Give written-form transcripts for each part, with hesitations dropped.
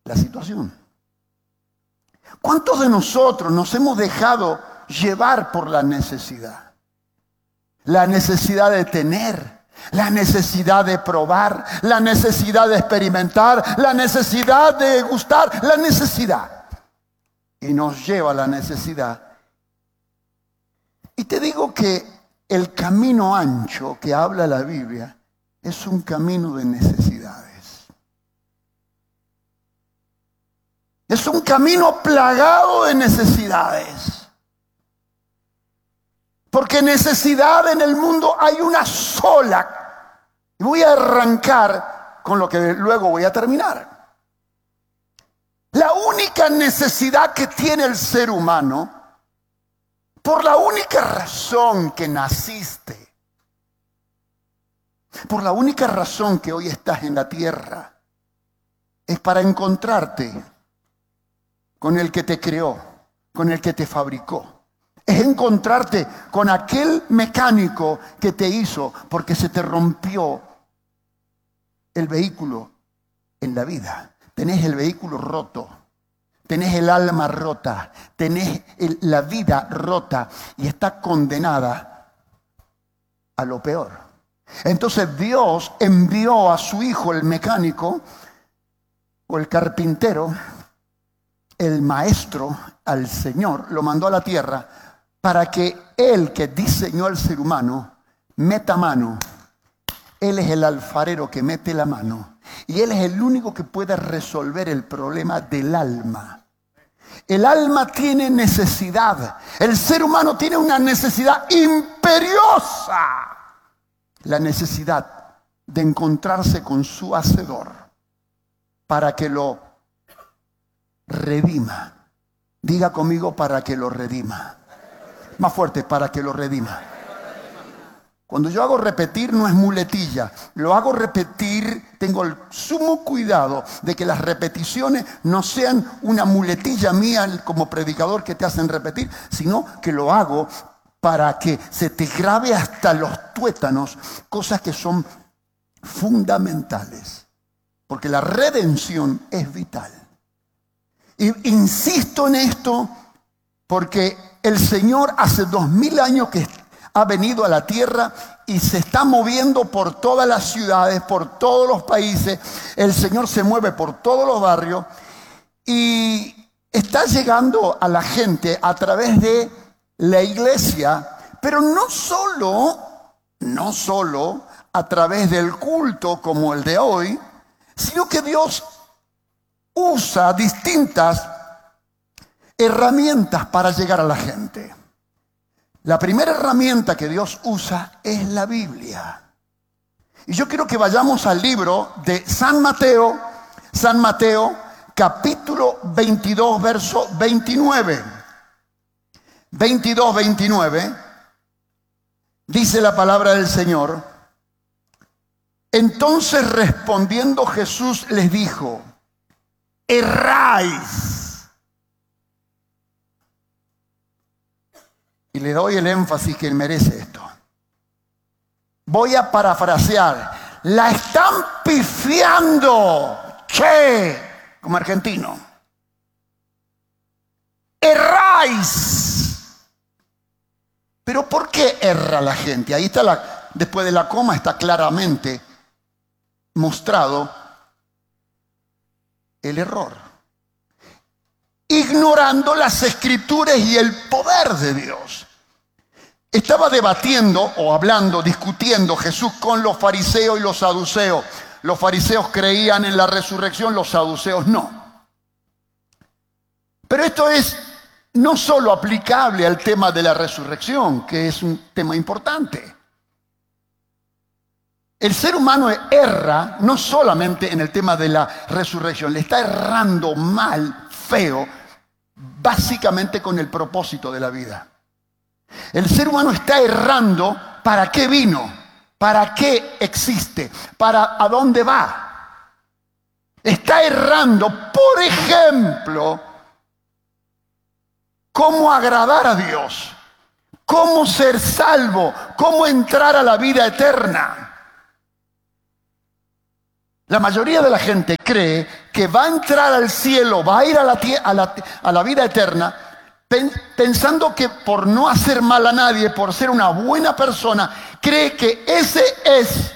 la situación. ¿Cuántos de nosotros nos hemos dejado llevar por la necesidad? La necesidad de tener, la necesidad de probar, la necesidad de experimentar, la necesidad de gustar, la necesidad. Y nos lleva a la necesidad. Y te digo que el camino ancho que habla la Biblia es un camino de necesidades. Es un camino plagado de necesidades. Porque necesidad en el mundo hay una sola. Y voy a arrancar con lo que luego voy a terminar. La única necesidad que tiene el ser humano, por la única razón que naciste, por la única razón que hoy estás en la tierra, es para encontrarte con el que te creó, con el que te fabricó. Es encontrarte con aquel mecánico que te hizo porque se te rompió el vehículo en la vida. Tenés el vehículo roto, tenés el alma rota, tenés la vida rota y está condenada a lo peor. Entonces Dios envió a su hijo, el mecánico o el carpintero, el maestro, al Señor, lo mandó a la tierra para que Él, que diseñó al ser humano, meta mano. Él es el alfarero que mete la mano y Él es el único que puede resolver el problema del alma. El alma tiene necesidad. El ser humano tiene una necesidad imperiosa. La necesidad de encontrarse con su hacedor para que lo redima. Diga conmigo, para que lo redima. Más fuerte, para que lo redima. Cuando yo hago repetir no es muletilla, lo hago repetir, tengo el sumo cuidado de que las repeticiones no sean una muletilla mía como predicador que te hacen repetir, sino que lo hago para que se te grabe hasta los tuétanos cosas que son fundamentales, porque la redención es vital. Y insisto en esto porque el Señor hace 2000 años que ha venido a la tierra y se está moviendo por todas las ciudades, por todos los países. El Señor se mueve por todos los barrios y está llegando a la gente a través de la iglesia, pero no solo a través del culto como el de hoy, sino que Dios usa distintas herramientas para llegar a la gente. La primera herramienta que Dios usa es la Biblia. Y yo quiero que vayamos al libro de San Mateo, capítulo 22, verso 29. 22, 29, dice la palabra del Señor. Entonces respondiendo Jesús les dijo: erráis. Y le doy el énfasis que merece esto. Voy a parafrasear. La están pifiando. Che, como argentino. Erráis. Pero ¿por qué erra la gente? Ahí está, después de la coma está claramente mostrado el error. Ignorando las escrituras y el poder de Dios. Estaba debatiendo o hablando, discutiendo Jesús con los fariseos y los saduceos. Los fariseos creían en la resurrección, los saduceos no. Pero esto es no solo aplicable al tema de la resurrección, que es un tema importante. El ser humano erra no solamente en el tema de la resurrección, le está errando mal, feo, básicamente con el propósito de la vida. El ser humano está errando. ¿Para qué vino? ¿Para qué existe? ¿Para a dónde va? Está errando, por ejemplo, cómo agradar a Dios, cómo ser salvo, cómo entrar a la vida eterna. La mayoría de la gente cree que va a entrar al cielo, va a ir a la vida eterna, pensando que por no hacer mal a nadie, por ser una buena persona, cree que ese es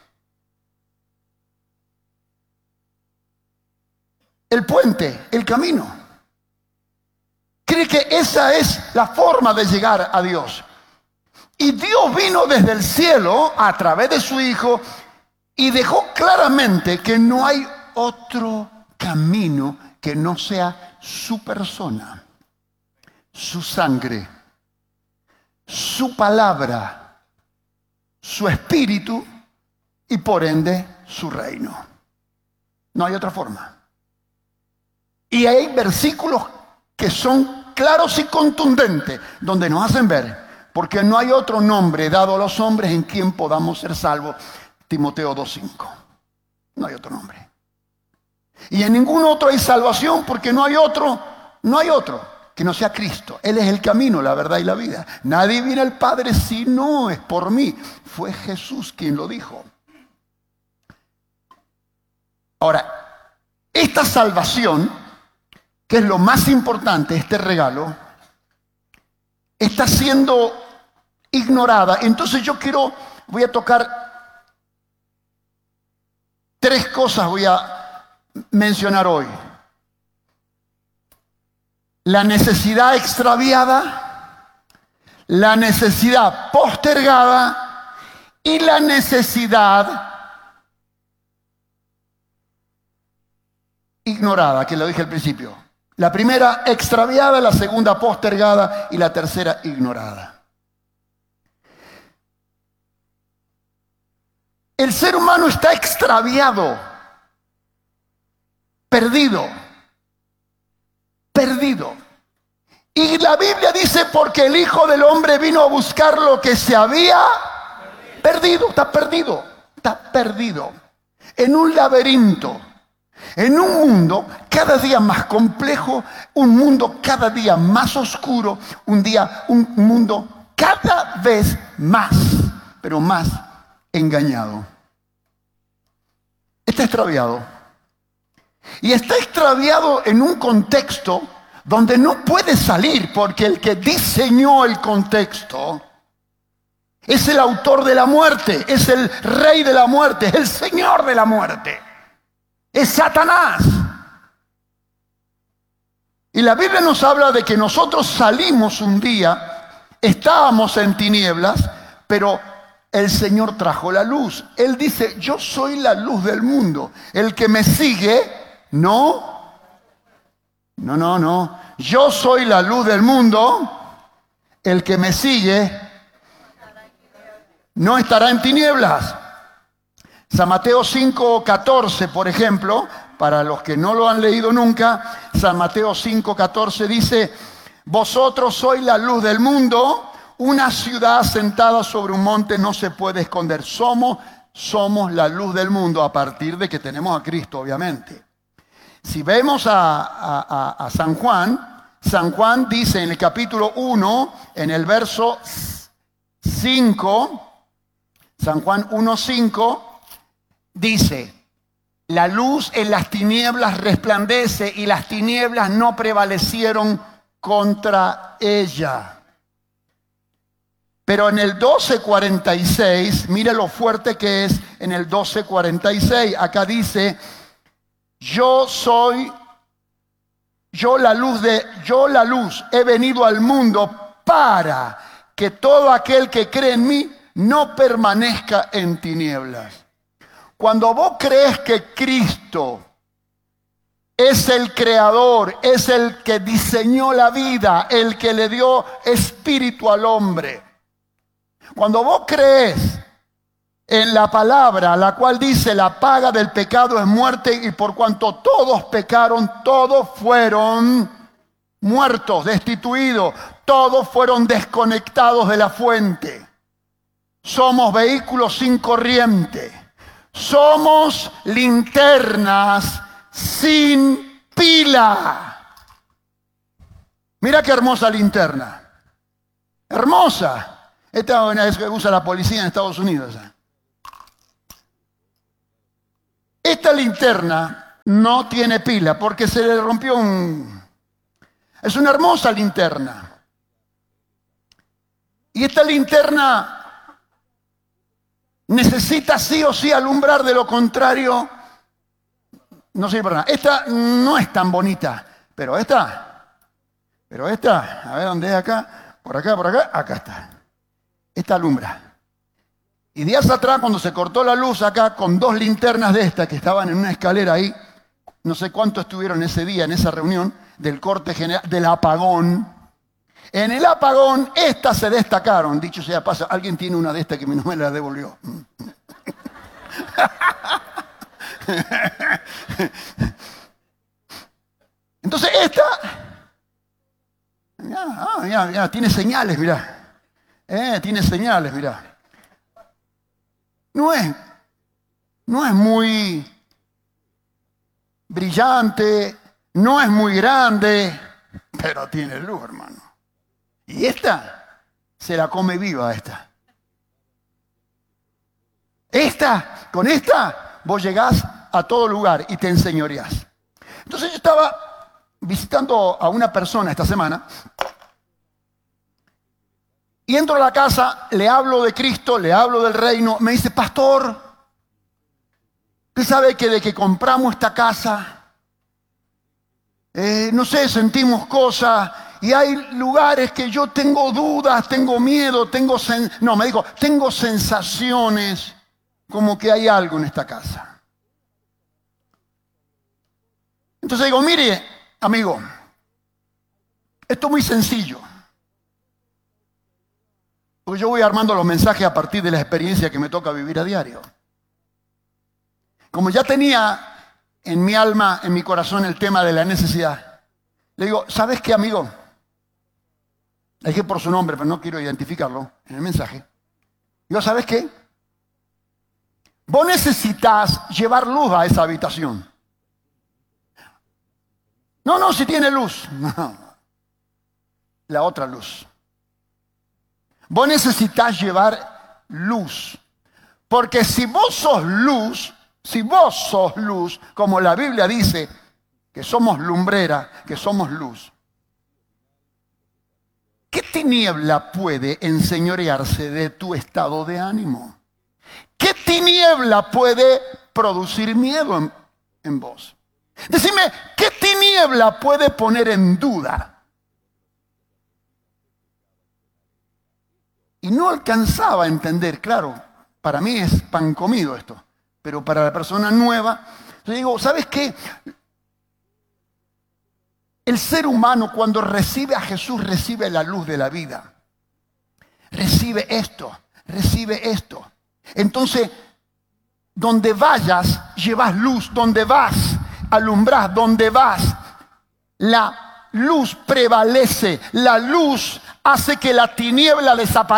el puente, el camino. Cree que esa es la forma de llegar a Dios. Y Dios vino desde el cielo a través de su Hijo y dejó claramente que no hay otro camino que no sea su persona, su sangre, su palabra, su espíritu y por ende su reino. No hay otra forma. Y hay versículos que son claros y contundentes donde nos hacen ver, porque no hay otro nombre dado a los hombres en quien podamos ser salvos. Timoteo 2:5. No hay otro nombre. Y en ningún otro hay salvación, porque no hay otro que no sea Cristo. Él es el camino, la verdad y la vida. Nadie viene al Padre si no es por mí. Fue Jesús quien lo dijo. Ahora, esta salvación, que es lo más importante, este regalo, está siendo ignorada. Entonces voy a tocar 3 cosas, voy a mencionar hoy. La necesidad extraviada, la necesidad postergada y la necesidad ignorada, que lo dije al principio. La primera extraviada, la segunda postergada y la tercera ignorada. El ser humano está extraviado, perdido. Y la Biblia dice, porque el Hijo del Hombre vino a buscar lo que se había perdido. Está perdido en un laberinto, en un mundo cada día más complejo, un mundo cada día más oscuro, un mundo cada vez más, pero más engañado. Está extraviado. Y está extraviado en un contexto donde no puede salir, porque el que diseñó el contexto es el autor de la muerte, es el rey de la muerte, es el señor de la muerte, es Satanás. Y la Biblia nos habla de que nosotros salimos un día, estábamos en tinieblas, pero el Señor trajo la luz. Él dice, yo soy la luz del mundo. El que me sigue, no. Yo soy la luz del mundo. El que me sigue no estará en tinieblas. San Mateo 5:14, por ejemplo, para los que no lo han leído nunca, San Mateo 5:14 dice, vosotros sois la luz del mundo. Una ciudad asentada sobre un monte no se puede esconder. Somos la luz del mundo a partir de que tenemos a Cristo, obviamente. Si vemos a San Juan dice en el capítulo 1, en el verso 5, San Juan 1:5, dice, la luz en las tinieblas resplandece y las tinieblas no prevalecieron contra ella. Pero en el 12:46, mire lo fuerte que es en el 12:46. Acá dice, yo la luz, he venido al mundo para que todo aquel que cree en mí no permanezca en tinieblas. Cuando vos crees que Cristo es el creador, es el que diseñó la vida, el que le dio espíritu al hombre. Cuando vos crees en la palabra, la cual dice, la paga del pecado es muerte, y por cuanto todos pecaron, todos fueron muertos, destituidos, todos fueron desconectados de la fuente. Somos vehículos sin corriente. Somos linternas sin pila. Mira qué hermosa linterna. Hermosa. Esta es que usa la policía en Estados Unidos. Esta linterna no tiene pila porque se le rompió Es una hermosa linterna. Y esta linterna necesita sí o sí alumbrar, de lo contrario no sirve para nada. Esta no es tan bonita, pero esta, a ver dónde es acá, por acá, acá está. Esta alumbra. Y días atrás, cuando se cortó la luz acá, con 2 linternas de estas que estaban en una escalera ahí, no sé cuánto estuvieron ese día, en esa reunión del corte general, del apagón. En el apagón, estas se destacaron. Dicho sea de paso, alguien tiene una de estas que no me la devolvió. Entonces esta, ya, tiene señales, mirá. Tiene señales, mirá. No es muy brillante, no es muy grande, pero tiene luz, hermano. Y esta se la come viva esta. Con esta vos llegás a todo lugar y te enseñoreás. Entonces yo estaba visitando a una persona esta semana y entro a la casa, le hablo de Cristo, le hablo del reino. Me dice: pastor, usted sabe que de que compramos esta casa, no sé, sentimos cosas y hay lugares que yo tengo dudas, tengo miedo, tengo sensaciones como que hay algo en esta casa. Entonces digo: mire, amigo, esto es muy sencillo. Porque yo voy armando los mensajes a partir de la experiencia que me toca vivir a diario. Como ya tenía en mi alma, en mi corazón, el tema de la necesidad, le digo: ¿sabes qué, amigo? Le dije por su nombre, pero no quiero identificarlo en el mensaje. Digo: ¿sabes qué? Vos necesitas llevar luz a esa habitación. No, si tiene luz. No. La otra luz. Vos necesitas llevar luz. Porque si vos sos luz, como la Biblia dice, que somos lumbrera, que somos luz, ¿qué tiniebla puede enseñorearse de tu estado de ánimo? ¿Qué tiniebla puede producir miedo en vos? Decime, ¿qué tiniebla puede poner en duda? Y no alcanzaba a entender, claro, para mí es pan comido esto, pero para la persona nueva, yo digo: ¿sabes qué? El ser humano, cuando recibe a Jesús, recibe la luz de la vida. Recibe esto. Entonces, donde vayas, llevas luz. Donde vas, alumbrás. Donde vas, la luz prevalece. La luz hace que la tiniebla desaparezca.